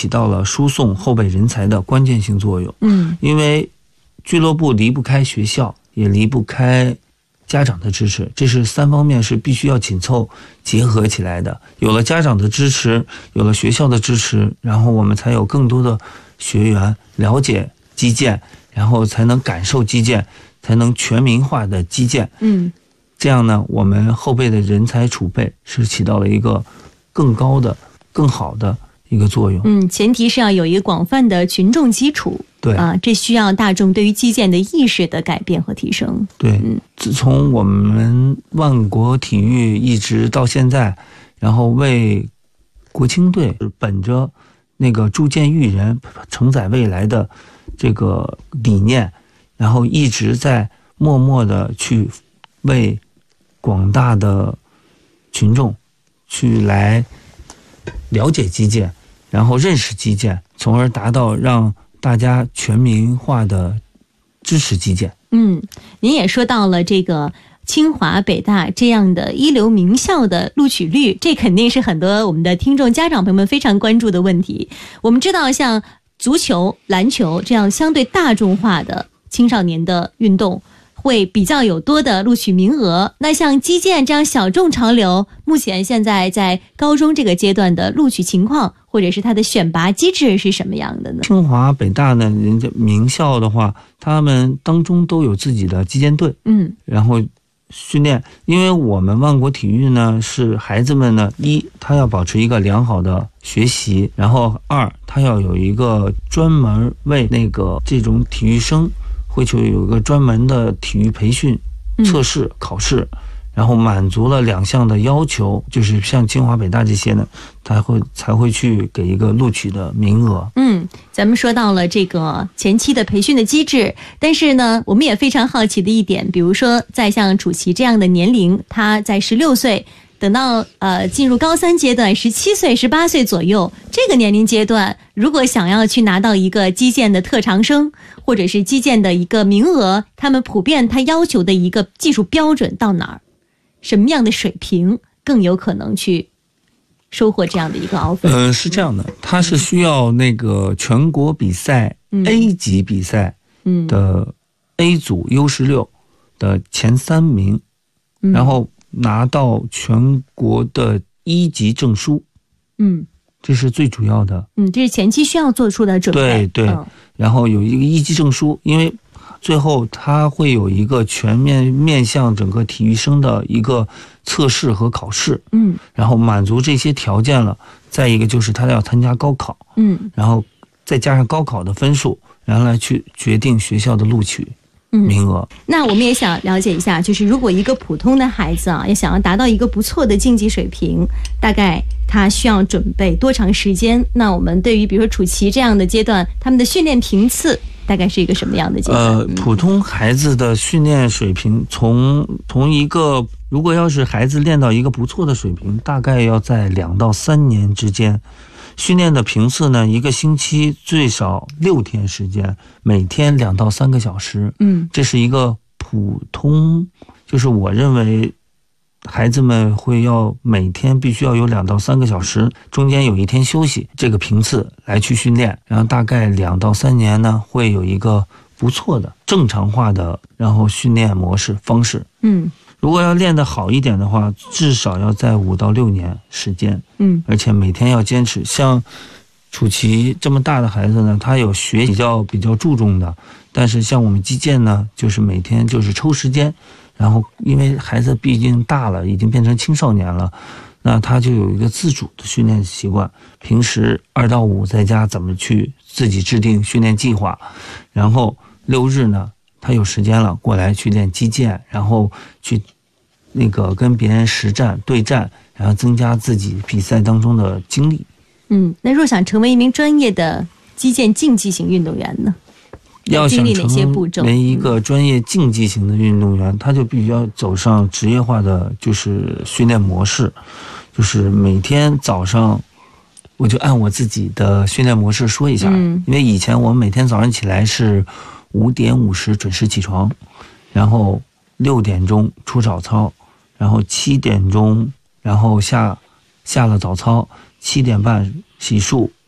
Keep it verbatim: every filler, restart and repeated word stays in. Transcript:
起到了输送后备人才的关键性作用。 嗯， 因为俱乐部离不开学校，也离不开家长的支持，这是三方面是必须要紧凑结合起来的。有了家长的支持，有了学校的支持，然后我们才有更多的学员了解击剑，然后才能感受击剑，才能全民化的击剑。 嗯， 这样呢，我们后备的人才储备是起到了一个更高的、更好的一个作用。 嗯，前提是要有一个广泛的群众基础。 对啊，这需要大众对于击剑的意识的改变和提升。 对， 嗯， 自从我们万国体育一直到现在，然后为国青队本着那个铸剑育人、承载未来的这个理念，然后一直在默默的去为广大的群众去来了解击剑，然后认识击剑，从而达到让大家全民化的支持击剑。 嗯，您也说到了这个清华北大这样的一流名校的录取率，这肯定是很多我们的听众家长朋友们非常关注的问题。我们知道像足球、篮球这样相对大众化的青少年的运动会比较有多的录取名额，那像击剑这样小众潮流，目前现在在高中这个阶段的录取情况或者是它的选拔机制是什么样的呢？ 清华北大呢，人家名校的话，他们当中都有自己的击剑队， 嗯， 然后训练。因为我们万国体育呢，是孩子们呢，一他要保持一个良好的学习，然后二他要有一个专门为那个这种体育生会去有一个专门的体育培训、测试、考试，然后满足了两项的要求，就是像清华北大这些呢，才会才会去给一个录取的名额。 嗯，咱们说到了这个前期的培训的机制，但是呢，我们也非常好奇的一点，比如说在像楚琪这样的年龄，他在十六岁。等到呃进入高三阶段，十七岁、十八岁左右这个年龄阶段，如果想要去拿到一个击剑的特长生，或者是击剑的一个名额，他们普遍他要求的一个技术标准到哪儿？什么样的水平更有可能去收获这样的一个 offer？ 嗯、呃，是这样的，他是需要那个全国比赛、嗯、A 级比赛的 A 组 U 十六的前三名，嗯、然后拿到全国的一级证书，嗯，这是最主要的。 嗯，这是前期需要做出的准备。 对对、嗯，然后有一个一级证书，因为最后他会有一个全面面向整个体育生的一个测试和考试，嗯，然后满足这些条件了，再一个就是他要参加高考，嗯，然后再加上高考的分数，然后来去决定学校的录取名额、 嗯。那我们也想了解一下，就是如果一个普通的孩子啊，要想要达到一个不错的竞技水平，大概他需要准备多长时间？那我们对于比如说楚琪这样的阶段，他们的训练频次大概是一个什么样的阶段？ 呃，普通孩子的训练水平，从从一个如果要是孩子练到一个不错的水平，大概要在两到三年之间。训练的频次呢，一个星期最少六天时间，每天两到三个小时。嗯，这是一个普通，就是我认为孩子们会要每天必须要有两到三个小时，中间有一天休息，这个频次来去训练，然后大概两到三年呢，会有一个不错的正常化的然后训练模式方式。嗯。如果要练得好一点的话，至少要在五到六年时间，嗯，而且每天要坚持。像楚琪这么大的孩子呢，他有学比较比较注重的，但是像我们击剑呢，就是每天就是抽时间，然后因为孩子毕竟大了，已经变成青少年了，那他就有一个自主的训练习惯，平时二到五在家怎么去自己制定训练计划，然后六日呢，他有时间了过来去练击剑，然后去那个跟别人实战对战，然后增加自己比赛当中的经历。 嗯，那若想成为一名专业的击剑竞技型运动员呢， 要想经历哪些步骤？ 成为一个专业竞技型的运动员，他就必须要走上职业化的就是训练模式，就是每天早上我就按我自己的训练模式说一下，嗯、因为以前我们每天早上起来是五点五十准时起床，然后六点钟出早操，然后七点钟然后下下了早操，七点半洗漱，